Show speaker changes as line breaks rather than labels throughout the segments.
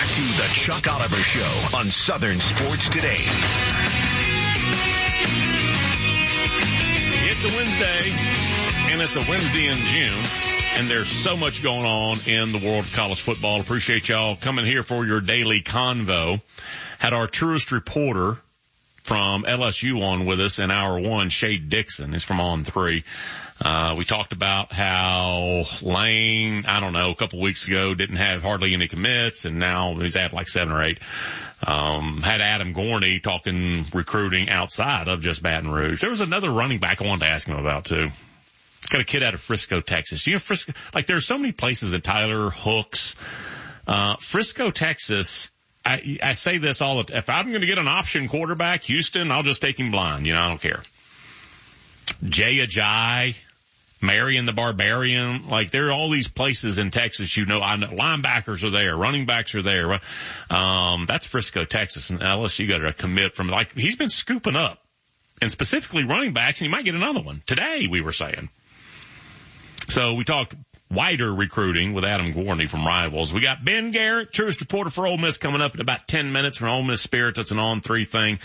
to the Chuck Oliver Show on Southern Sports Today.
It's a Wednesday, and it's a Wednesday in June, and there's so much going on in the world of college football. Appreciate y'all coming here for your daily convo. Had our tourist reporter from LSU on with us in hour one, Shade Dixon. He's from On 3. We talked about how Lane, a couple weeks ago didn't have hardly any commits, and now he's at like 7 or 8. Had Adam Gorney talking recruiting outside of just Baton Rouge. There was another running back I wanted to ask him about too. Got a kid out of Frisco, Texas. You know, Frisco, like there's so many places in Tyler, Hooks, Frisco, Texas. I say this all the time. If I'm going to get an option quarterback, Houston, I'll just take him blind. I don't care. Jay Ajayi, Marion the Barbarian, like there are all these places in Texas, I know linebackers are there, running backs are there. That's Frisco, Texas, and LSU got to commit from, like, he's been scooping up, and specifically running backs, and he might get another one today, we were saying. So we talked wider recruiting with Adam Gorney from Rivals. We got Ben Garrett, tourist reporter for Ole Miss, coming up in about 10 minutes from Ole Miss Spirit. That's an On 3 thing.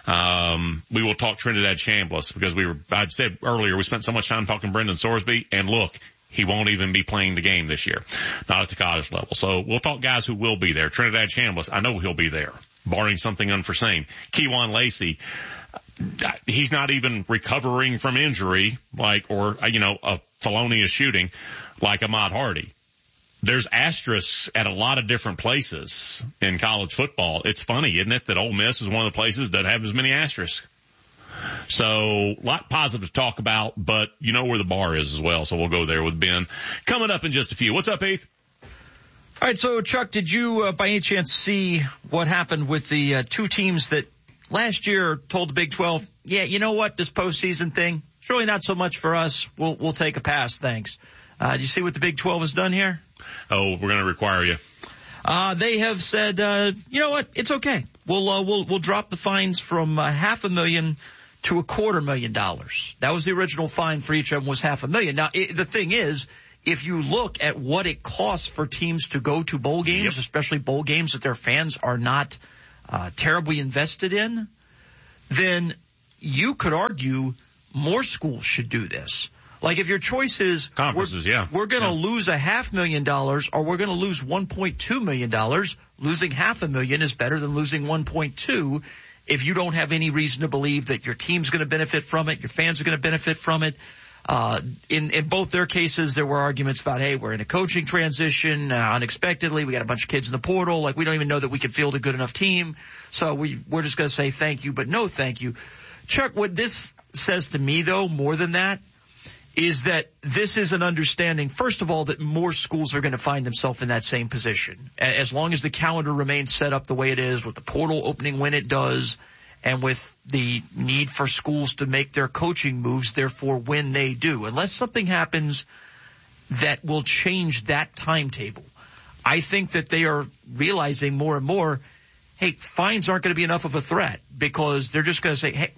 We will talk Trinidad Chambliss because I said earlier, we spent so much time talking Brendan Sorsby, and look, he won't even be playing the game this year, not at the college level. So we'll talk guys who will be there. Trinidad Chambliss, I know he'll be there, barring something unforeseen. Kewan Lacey, he's not even recovering from injury, or a felonious shooting like Ahmad Hardy. There's asterisks at a lot of different places in college football. It's funny, isn't it, that Ole Miss is one of the places that have as many asterisks. So a lot positive to talk about, but you know where the bar is as well. So we'll go there with Ben coming up in just a few. What's up, Heath?
All right. So Chuck, did you by any chance see what happened with the two teams that last year told the Big 12, yeah, you know what, this postseason thing, it's really not so much for us. We'll take a pass, thanks. Did you see what the Big 12 has done here?
Oh, we're going to require you.
They have said, you know what, it's okay. We'll drop the fines from $500,000 to $250,000. That was the original fine for each of them, was $500,000. Now, the thing is, if you look at what it costs for teams to go to bowl games, especially bowl games that their fans are not terribly invested in, then you could argue more schools should do this. Like if your choice is
conferences,
we're going to lose $500,000 or we're going to lose $1.2 million, losing $500,000 is better than losing 1.2 if you don't have any reason to believe that your team's going to benefit from it, your fans are going to benefit from it. In both their cases, there were arguments about, hey, we're in a coaching transition, unexpectedly. We got a bunch of kids in the portal. Like, we don't even know that we can field a good enough team. So we're just going to say thank you, but no thank you. Chuck, what this says to me, though, more than that, is that this is an understanding, first of all, that more schools are going to find themselves in that same position. As long as the calendar remains set up the way it is, with the portal opening when it does, and with the need for schools to make their coaching moves, therefore, when they do. Unless something happens that will change that timetable, I think that they are realizing more and more, hey, fines aren't going to be enough of a threat, because they're just going to say, hey,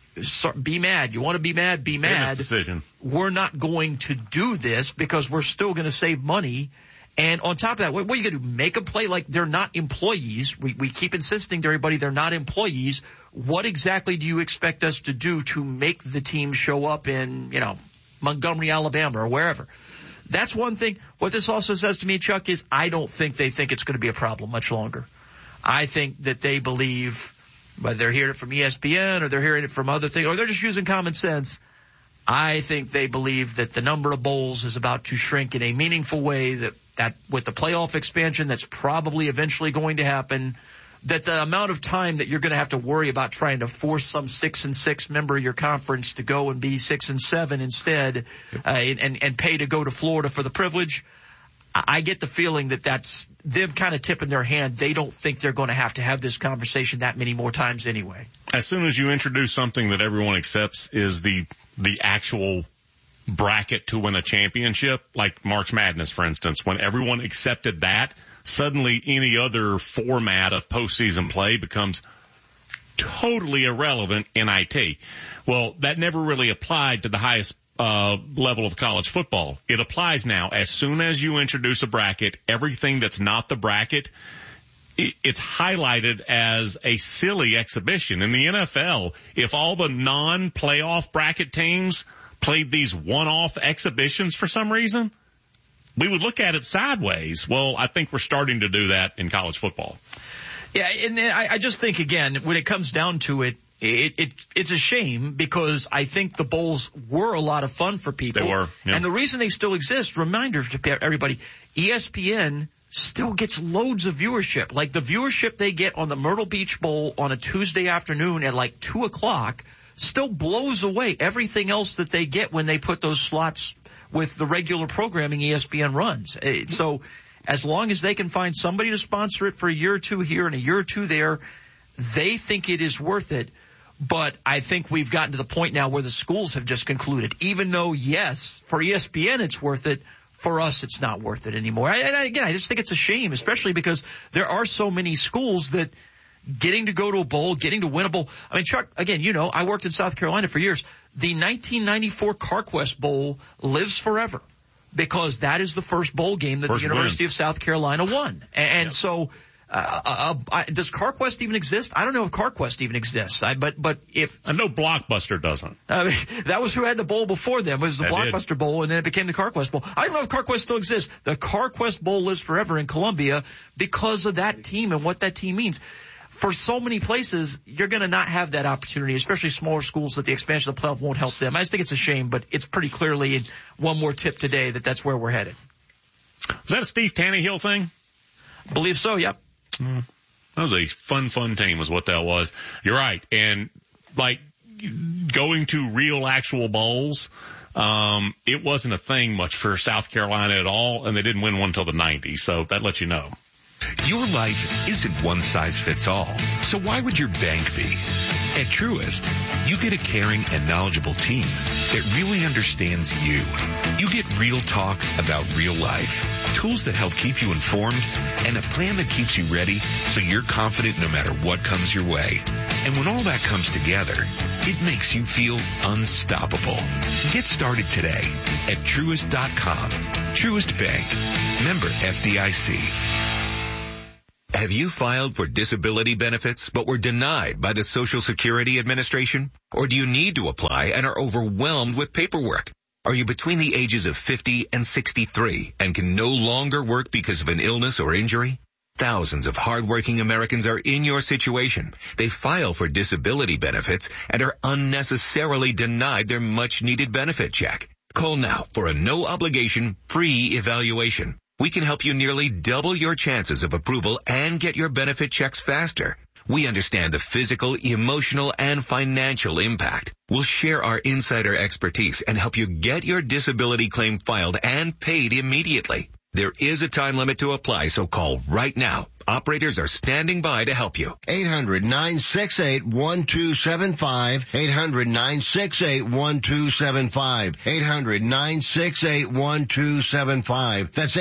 be mad. You want to be mad? Be mad.
Decision. We're
not going to do this because we're still going to save money. And on top of that, what are you going to do? Make them play like they're not employees? We keep insisting to everybody they're not employees. What exactly do you expect us to do to make the team show up in, Montgomery, Alabama, or wherever? That's one thing. What this also says to me, Chuck, is I don't think they think it's going to be a problem much longer. I think that they believe, whether they're hearing it from ESPN or they're hearing it from other things, or they're just using common sense, I think they believe that the number of bowls is about to shrink in a meaningful way, that with the playoff expansion that's probably eventually going to happen, that the amount of time that you're going to have to worry about trying to force some 6-6 member of your conference to go and be 6-7 instead, and pay to go to Florida for the privilege, I get the feeling that that's them kind of tipping their hand. They don't think they're going to have this conversation that many more times anyway.
As soon as you introduce something that everyone accepts is the actual bracket to win a championship, like March Madness, for instance, when everyone accepted that, suddenly any other format of postseason play becomes totally irrelevant in IT. Well, that never really applied to the highest level of college football. It applies now. As soon as you introduce a bracket, everything that's not the bracket it's highlighted as a silly exhibition. In the NFL, if all the non-playoff bracket teams played these one-off exhibitions for some reason, we would look at it sideways. Well, I think we're starting to do that in college football.
Yeah, and I just think, again, when it comes down to it, it's a shame because I think the bowls were a lot of fun for people.
They were. Yeah.
And the reason they still exist, reminder to everybody, ESPN still gets loads of viewership. Like the viewership they get on the Myrtle Beach Bowl on a Tuesday afternoon at like 2 o'clock still blows away everything else that they get when they put those slots with the regular programming ESPN runs. So as long as they can find somebody to sponsor it for a year or two here and a year or two there, they think it is worth it. But I think we've gotten to the point now where the schools have just concluded, even though, yes, for ESPN it's worth it, for us it's not worth it anymore. I just think it's a shame, especially because there are so many schools that getting to go to a bowl, getting to win a bowl. I mean, Chuck, again, you know, I worked in South Carolina for years. The 1994 CarQuest Bowl lives forever because that is the first bowl game that the University of South Carolina won. And so does CarQuest even exist? I don't know if CarQuest even exists. But if
I know Blockbuster doesn't.
That was who had the bowl before them. It was the Blockbuster Bowl, and then it became the CarQuest Bowl. I don't know if CarQuest still exists. The CarQuest Bowl lives forever in Columbia because of that team and what that team means. For so many places, you're going to not have that opportunity, especially smaller schools that the expansion of the playoff won't help them. I just think it's a shame, but it's pretty clearly in one more tip today that that's where we're headed.
Was that a Steve Tannehill thing?
I believe so, yep.
That was a fun team was what that was. You're right. And like going to real actual bowls, it wasn't a thing much for South Carolina at all, and they didn't win one until the 90s. So that lets you know.
Your life isn't one size fits all. So why would your bank be? At Truist, you get a caring and knowledgeable team that really understands you. You get real talk about real life, tools that help keep you informed, and a plan that keeps you ready so you're confident no matter what comes your way. And when all that comes together, it makes you feel unstoppable. Get started today at Truist.com. Truist Bank. Member FDIC. Have you filed for disability benefits but were denied by the Social Security Administration? Or do you need to apply and are overwhelmed with paperwork? Are you between the ages of 50 and 63 and can no longer work because of an illness or injury? Thousands of hardworking Americans are in your situation. They file for disability benefits and are unnecessarily denied their much-needed benefit check. Call now for a no-obligation, free evaluation. We can help you nearly double your chances of approval and get your benefit checks faster. We understand the physical, emotional, and financial impact. We'll share our insider expertise and help you get your disability claim filed and paid immediately. There is a time limit to apply, so call right now. Operators are standing by to help you.
800-968-1275. 800-968-1275. 800-968-1275. That's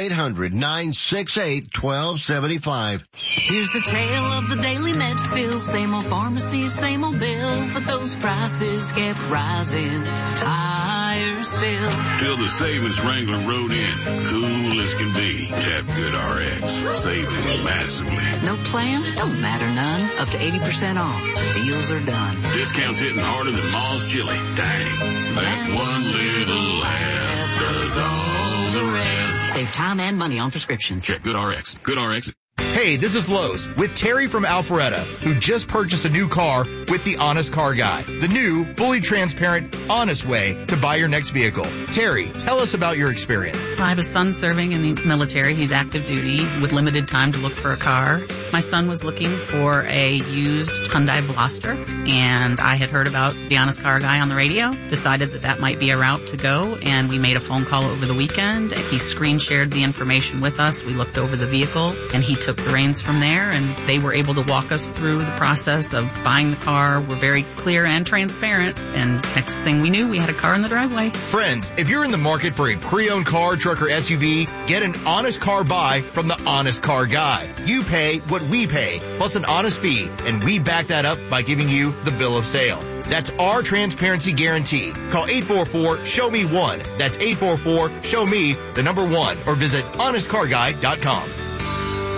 800-968-1275.
Here's the tale of the daily Medfield. Same old pharmacy, same old bill, but those prices kept rising higher still.
Till the savings Wrangler rode in, cool as can be. Tap Good RX, saving massively.
No plan? Don't matter none. Up to 80% off. Deals are done.
Discounts hitting harder than Ma's chili. Dang. That one little half does all the rest.
Save time and money on prescriptions.
Check Good RX. Good RX.
Hey, this is Lowe's with Terry from Alpharetta, who just purchased a new car with the Honest Car Guy, the new, fully transparent, honest way to buy your next vehicle. Terry, tell us about your experience.
I have a son serving in the military. He's active duty with limited time to look for a car. My son was looking for a used Hyundai Blaster, and I had heard about the Honest Car Guy on the radio, decided that might be a route to go, and we made a phone call over the weekend. He screen shared the information with us. We looked over the vehicle, and he took the reins from there, and they were able to walk us through the process of buying the car. We're very clear and transparent, and next thing we knew, we had a car in the driveway.
Friends, if you're in the market for a pre-owned car, truck, or SUV, get an honest car buy from the Honest Car Guy. You pay what we pay, plus an honest fee, and we back that up by giving you the bill of sale. That's our transparency guarantee. Call 844-SHOW-ME-1. That's 844-SHOW-ME, the number 1, or visit honestcarguy.com.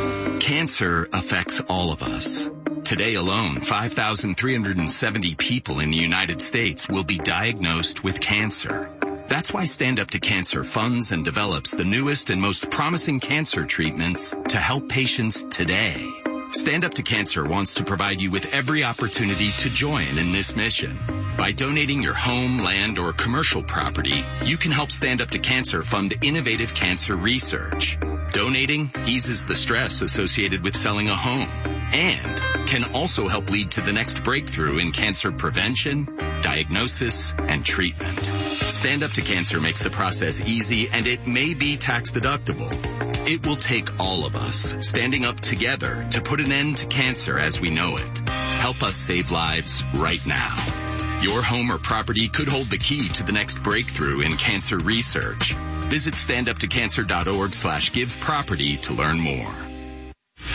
Cancer affects all of us. Today alone, 5,370 people in the United States will be diagnosed with cancer. That's why Stand Up to Cancer funds and develops the newest and most promising cancer treatments to help patients today. Stand Up to Cancer wants to provide you with every opportunity to join in this mission. By donating your home, land, or commercial property, you can help Stand Up to Cancer fund innovative cancer research. Donating eases the stress associated with selling a home and can also help lead to the next breakthrough in cancer prevention, diagnosis, and treatment. Stand Up to Cancer makes the process easy, and it may be tax deductible. It will take all of us standing up together to put an end to cancer as we know it. Help us save lives right now. Your home or property could hold the key to the next breakthrough in cancer research. Visit standuptocancer.org/giveproperty to learn more.